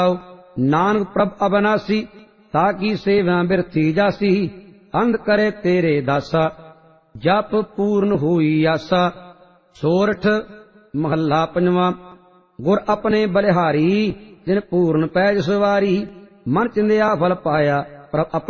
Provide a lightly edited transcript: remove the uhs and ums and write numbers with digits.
नानक प्रभ अबनासी ताकि सेवा बिरथी जासी अंध करे तेरे दासा जप पूर्ण होई आसा। सोरठ महला पंजवा। गुर अपने बलिहारी जिन पूर्ण पैज सवारी मन चिंदिया फल पाया प्रभ